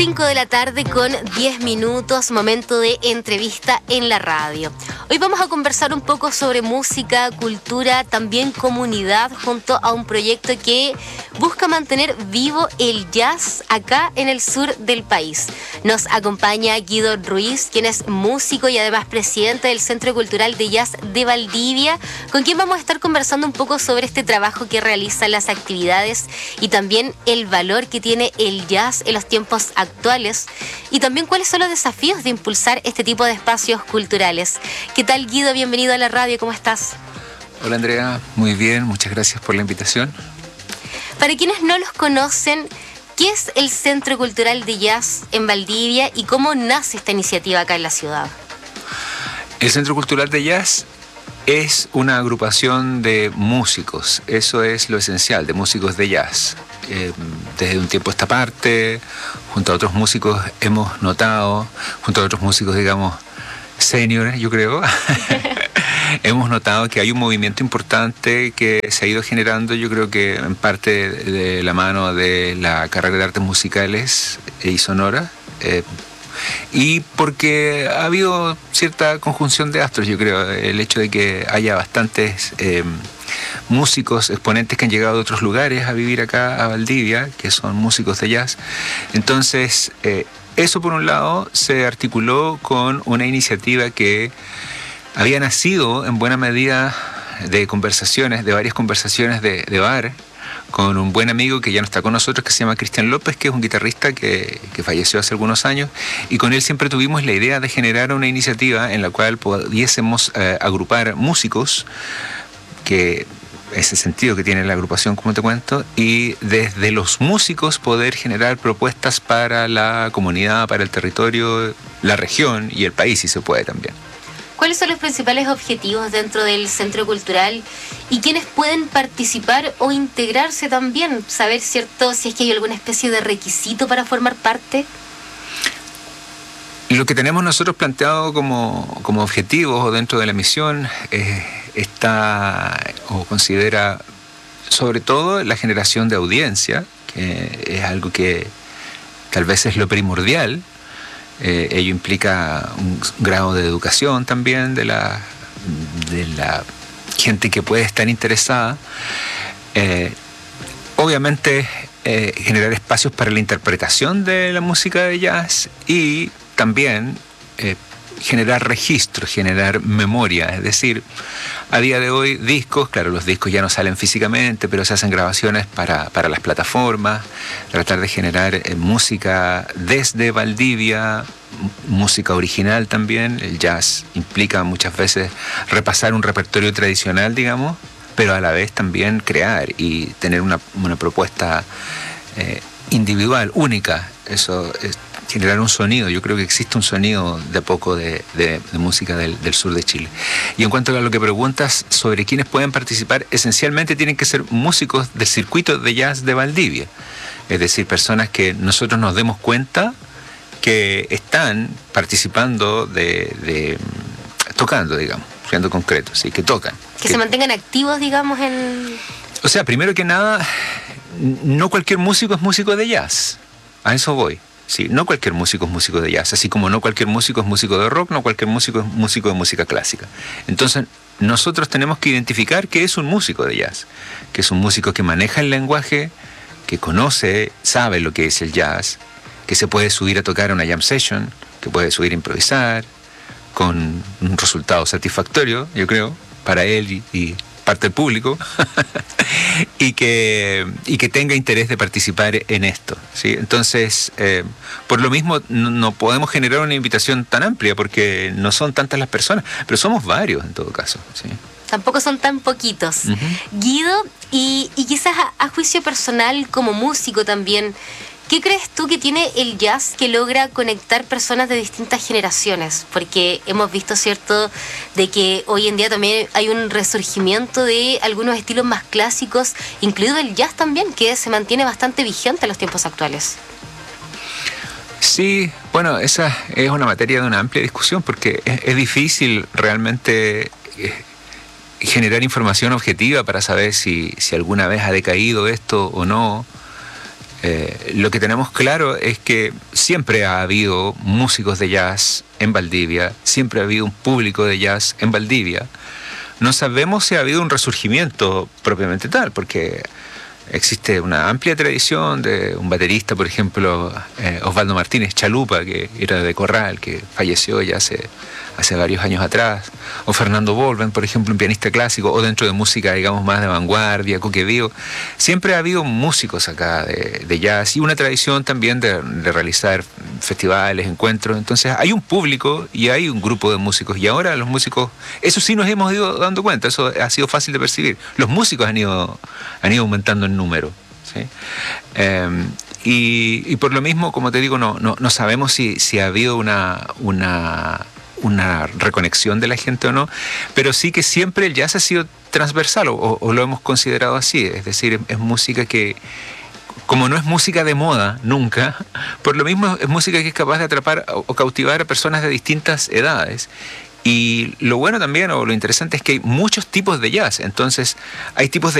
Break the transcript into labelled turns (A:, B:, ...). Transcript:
A: 5 de la tarde con 10 minutos, momento de entrevista en la radio. Hoy vamos a conversar un poco sobre música, cultura, también comunidad, junto a un proyecto que busca mantener vivo el jazz acá en el sur del país. Nos acompaña Guido Ruiz, quien es músico y además presidente del Centro Cultural de Jazz de Valdivia, con quien vamos a estar conversando un poco sobre este trabajo que realizan, las actividades y también el valor que tiene el jazz en los tiempos actuales y también cuáles son los desafíos de impulsar este tipo de espacios culturales. ¿Qué tal, Guido? Bienvenido a la radio, ¿cómo estás?
B: Hola, Andrea, muy bien, muchas gracias por la invitación.
A: Para quienes no los conocen, ¿qué es el Centro Cultural de Jazz en Valdivia y cómo nace esta iniciativa acá en la ciudad?
B: El Centro Cultural de Jazz es una agrupación de músicos, eso es lo esencial, de músicos de jazz. Desde un tiempo a esta parte, junto a otros músicos hemos notado, junto a otros músicos, digamos, seniors, yo creo, hemos notado que hay un movimiento importante que se ha ido generando, yo creo que en parte de la mano de la carrera de artes musicales y sonoras, y porque ha habido cierta conjunción de astros, yo creo, el hecho de que haya bastantes músicos, exponentes que han llegado de otros lugares a vivir acá a Valdivia, que son músicos de jazz. Entonces, eso por un lado se articuló con una iniciativa que había nacido en buena medida de conversaciones, de varias conversaciones de bar, con un buen amigo que ya no está con nosotros, que se llama Cristian López, que es un guitarrista que falleció hace algunos años, y con él siempre tuvimos la idea de generar una iniciativa en la cual pudiésemos agrupar músicos, que ese sentido que tiene la agrupación, como te cuento, y desde los músicos poder generar propuestas para la comunidad, para el territorio, la región y el país, si se puede también.
A: ¿Cuáles son los principales objetivos dentro del Centro Cultural y quiénes pueden participar o integrarse también? Saber, ¿cierto?, si es que hay alguna especie de requisito para formar parte.
B: Lo que tenemos nosotros planteado como objetivos o dentro de la misión está o considera sobre todo la generación de audiencia, que es algo que tal vez es lo primordial. Ello implica un grado de educación también de la gente que puede estar interesada. Obviamente generar espacios para la interpretación de la música de jazz y también generar registros, generar memoria. Es decir, a día de hoy discos, claro, los discos ya no salen físicamente, pero se hacen grabaciones para las plataformas, tratar de generar música desde Valdivia, música original también. El jazz implica muchas veces repasar un repertorio tradicional, digamos, pero a la vez también crear y tener una propuesta individual, única. Eso es generar un sonido. Yo creo que existe un sonido de a poco de música del sur de Chile. Y en cuanto a lo que preguntas sobre quiénes pueden participar, esencialmente tienen que ser músicos del circuito de jazz de Valdivia. Es decir, personas que nosotros nos demos cuenta que están participando tocando, digamos, siendo concretos, ¿sí? Que tocan.
A: Que se mantengan activos, digamos, en...
B: O sea, primero que nada, no cualquier músico es músico de jazz. A eso voy. Sí, no cualquier músico es músico de jazz, así como no cualquier músico es músico de rock, no cualquier músico es músico de música clásica. Entonces, nosotros tenemos que identificar qué es un músico de jazz, que es un músico que maneja el lenguaje, que conoce, sabe lo que es el jazz, que se puede subir a tocar una jam session, que puede subir a improvisar, con un resultado satisfactorio, yo creo, para él y parte del público, y que tenga interés de participar en esto, ¿sí? Entonces, por lo mismo, no podemos generar una invitación tan amplia porque no son tantas las personas, pero somos varios en todo caso, ¿sí?
A: Tampoco son tan poquitos. Uh-huh. Guido, y quizás a juicio personal como músico también, ¿qué crees tú que tiene el jazz que logra conectar personas de distintas generaciones? Porque hemos visto, ¿cierto?, de que hoy en día también hay un resurgimiento de algunos estilos más clásicos, incluido el jazz también, que se mantiene bastante vigente en los tiempos actuales.
B: Sí, bueno, esa es una materia de una amplia discusión porque es difícil realmente generar información objetiva para saber si alguna vez ha decaído esto o no. Lo que tenemos claro es que siempre ha habido músicos de jazz en Valdivia, siempre ha habido un público de jazz en Valdivia. No sabemos si ha habido un resurgimiento propiamente tal, porque existe una amplia tradición de un baterista, por ejemplo, Osvaldo Martínez Chalupa, que era de Corral, que falleció ya hace varios años atrás, o Fernando Bolben, por ejemplo, un pianista clásico, o dentro de música, digamos, más de vanguardia, Coquebío. Siempre ha habido músicos acá de jazz y una tradición también de realizar festivales, encuentros. Entonces hay un público y hay un grupo de músicos, y ahora los músicos, eso sí nos hemos ido dando cuenta, eso ha sido fácil de percibir. Los músicos han ido aumentando en número, ¿sí? Y por lo mismo, como te digo, no sabemos si ha habido una reconexión de la gente o no, pero sí que siempre el jazz ha sido transversal, o lo hemos considerado así, es decir, es música que, como no es música de moda nunca, por lo mismo es música que es capaz de atrapar o cautivar a personas de distintas edades. Y lo bueno también, o lo interesante, es que hay muchos tipos de jazz. Entonces hay tipos de